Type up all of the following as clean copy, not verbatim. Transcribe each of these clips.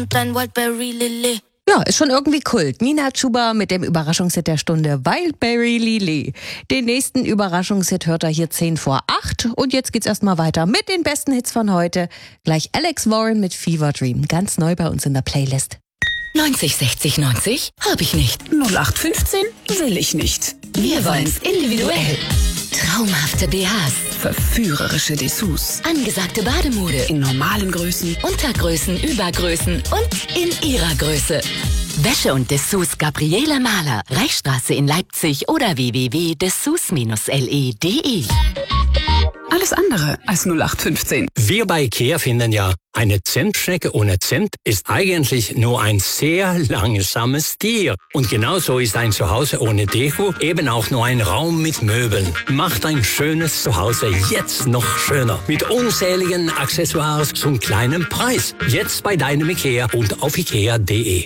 Dein Wildberry Lily. Ja, ist schon irgendwie Kult. Nina Chuba mit dem Überraschungshit der Stunde Wildberry Lily. Den nächsten Überraschungshit hört er hier 10 vor 8. Und jetzt geht's erstmal weiter mit den besten Hits von heute. Gleich Alex Warren mit Fever Dream. Ganz neu bei uns in der Playlist. 90 60 90 hab ich nicht. 0815 will ich nicht. Wir wollen's individuell. Traumhafte BHs, Verführerische Dessous. angesagte Bademode, In normalen Größen. Untergrößen, Übergrößen und in ihrer Größe. Wäsche und Dessous Gabriele Mahler, Reichsstraße in Leipzig oder www.dessous-le.de. Alles andere als 0815. Wir bei IKEA finden ja, eine Zentschnecke ohne Zent ist eigentlich nur ein sehr langsames Tier. Und genauso ist ein Zuhause ohne Deko eben auch nur ein Raum mit Möbeln. Macht ein schönes Zuhause jetzt noch schöner. Mit unzähligen Accessoires zum kleinen Preis. Jetzt bei deinem IKEA und auf ikea.de.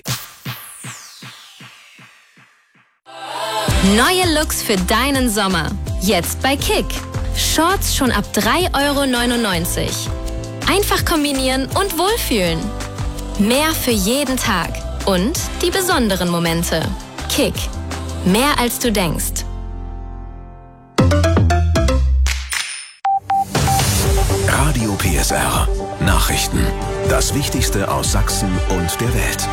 Neue Looks für deinen Sommer. Jetzt bei Kick. Shorts schon ab 3,99 €. Einfach kombinieren und wohlfühlen. Mehr für jeden Tag. Und die besonderen Momente. Kick. Mehr als du denkst. Radio PSR. Nachrichten. Das Wichtigste aus Sachsen und der Welt.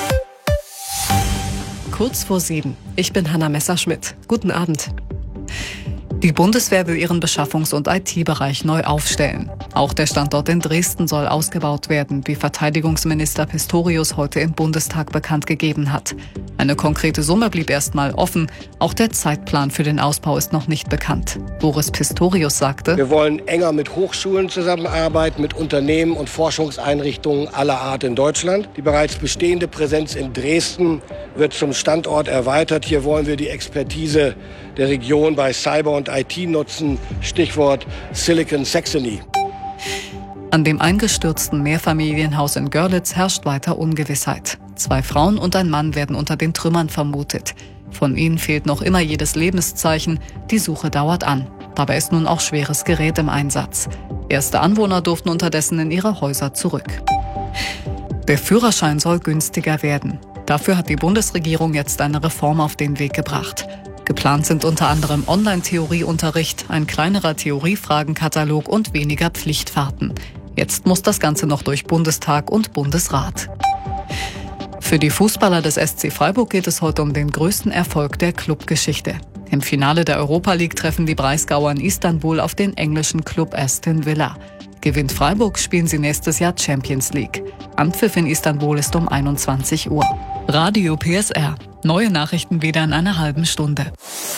Kurz vor 7. Ich bin Hanna Messerschmidt. Guten Abend. Die Bundeswehr will ihren Beschaffungs- und IT-Bereich neu aufstellen. Auch der Standort in Dresden soll ausgebaut werden, wie Verteidigungsminister Pistorius heute im Bundestag bekannt gegeben hat. Eine konkrete Summe blieb erstmal offen. Auch der Zeitplan für den Ausbau ist noch nicht bekannt. Boris Pistorius sagte: Wir wollen enger mit Hochschulen zusammenarbeiten, mit Unternehmen und Forschungseinrichtungen aller Art in Deutschland. Die bereits bestehende Präsenz in Dresden wird zum Standort erweitert. Hier wollen wir die Expertise der Region bei Cyber und IT nutzen. Stichwort Silicon Saxony. An dem eingestürzten Mehrfamilienhaus in Görlitz herrscht weiter Ungewissheit. 2 Frauen und ein Mann werden unter den Trümmern vermutet. Von ihnen fehlt noch immer jedes Lebenszeichen. Die Suche dauert an. Dabei ist nun auch schweres Gerät im Einsatz. Erste Anwohner durften unterdessen in ihre Häuser zurück. Der Führerschein soll günstiger werden. Dafür hat die Bundesregierung jetzt eine Reform auf den Weg gebracht. Geplant sind unter anderem Online-Theorieunterricht, ein kleinerer Theoriefragenkatalog und weniger Pflichtfahrten. Jetzt muss das Ganze noch durch Bundestag und Bundesrat. Für die Fußballer des SC Freiburg geht es heute um den größten Erfolg der Clubgeschichte. Im Finale der Europa League treffen die Breisgauer in Istanbul auf den englischen Club Aston Villa. Gewinnt Freiburg, spielen sie nächstes Jahr Champions League. Anpfiff in Istanbul ist um 21 Uhr. Radio PSR. Neue Nachrichten wieder in einer halben Stunde.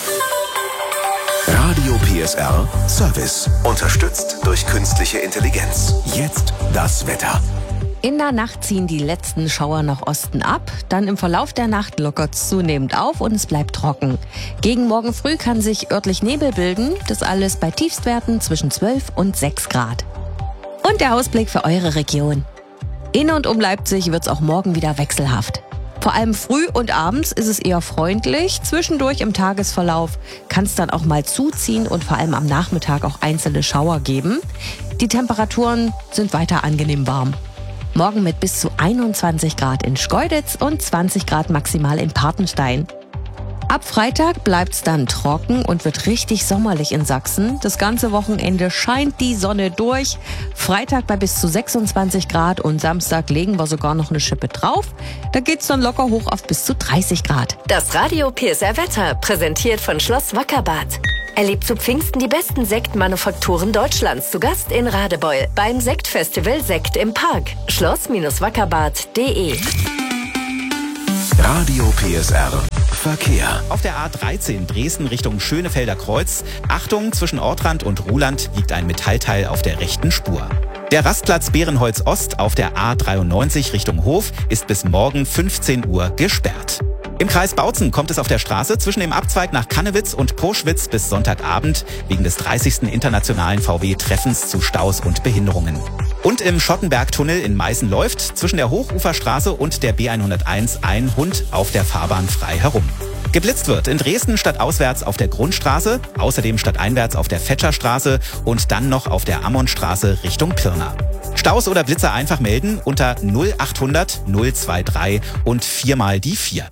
Radio PSR Service. Unterstützt durch künstliche Intelligenz. Jetzt das Wetter. In der Nacht ziehen die letzten Schauer nach Osten ab. Dann im Verlauf der Nacht lockert es zunehmend auf und es bleibt trocken. Gegen morgen früh kann sich örtlich Nebel bilden. Das alles bei Tiefstwerten zwischen 12 und 6 Grad. Und der Ausblick für eure Region. In und um Leipzig wird es auch morgen wieder wechselhaft. Vor allem früh und abends ist es eher freundlich. Zwischendurch im Tagesverlauf kann es dann auch mal zuziehen und vor allem am Nachmittag auch einzelne Schauer geben. Die Temperaturen sind weiter angenehm warm. Morgen mit bis zu 21 Grad in Schkeuditz und 20 Grad maximal in Patenstein. Ab Freitag bleibt's dann trocken und wird richtig sommerlich in Sachsen. Das ganze Wochenende scheint die Sonne durch. Freitag bei bis zu 26 Grad und Samstag legen wir sogar noch eine Schippe drauf. Da geht's dann locker hoch auf bis zu 30 Grad. Das Radio PSR Wetter, präsentiert von Schloss Wackerbad. Erlebt zu Pfingsten die besten Sektmanufakturen Deutschlands. Zu Gast in Radebeul beim Sektfestival Sekt im Park. Schloss-Wackerbad.de. Radio PSR Verkehr. Auf der A13 Dresden Richtung Schönefelder Kreuz. Achtung, zwischen Ortrand und Ruhland liegt ein Metallteil auf der rechten Spur. Der Rastplatz Beerenholz Ost auf der A93 Richtung Hof ist bis morgen 15 Uhr gesperrt. Im Kreis Bautzen kommt es auf der Straße zwischen dem Abzweig nach Kannewitz und Poschwitz bis Sonntagabend wegen des 30. internationalen VW-Treffens zu Staus und Behinderungen. Und im Schottenbergtunnel in Meißen läuft zwischen der Hochuferstraße und der B101 ein Hund auf der Fahrbahn frei herum. Geblitzt wird in Dresden stadtauswärts auf der Grundstraße, außerdem stadteinwärts auf der Fetscherstraße und dann noch auf der Ammonstraße Richtung Pirna. Staus oder Blitzer einfach melden unter 0800 023 und 4 mal die 4.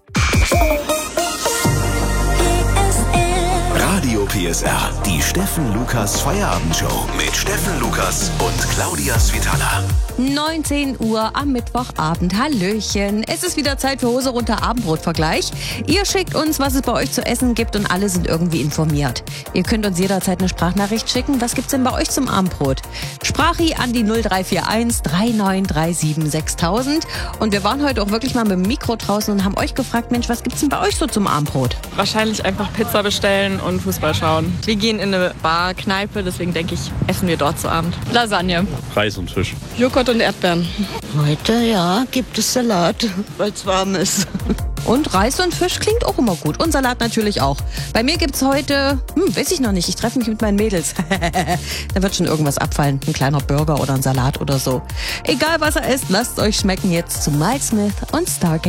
Radio PSR, die Steffen Lukas Feierabendshow mit Steffen Lukas und Claudia Svitala. 19 Uhr am Mittwochabend. Hallöchen. Es ist wieder Zeit für Hose runter Abendbrotvergleich. Ihr schickt uns, was es bei euch zu essen gibt und alle sind irgendwie informiert. Ihr könnt uns jederzeit eine Sprachnachricht schicken. Was gibt's denn bei euch zum Abendbrot? Sprachi an die 0341 3937 6000. Und wir waren heute auch wirklich mal mit dem Mikro draußen und haben euch gefragt, Mensch, was gibt's denn bei euch so zum Abendbrot? Wahrscheinlich einfach Pizza bestellen und Fußball schauen. Wir gehen in eine Bar, Kneipe, deswegen denke ich, essen wir dort zu Abend. Lasagne. Reis und Fisch. Joghurt und Erdbeeren. Heute, ja, gibt es Salat, weil es warm ist. Und Reis und Fisch klingt auch immer gut. Und Salat natürlich auch. Bei mir gibt's heute, weiß ich noch nicht, ich treffe mich mit meinen Mädels. Da wird schon irgendwas abfallen. Ein kleiner Burger oder ein Salat oder so. Egal was er ist, lasst euch schmecken jetzt zu Miles Smith und Stargate.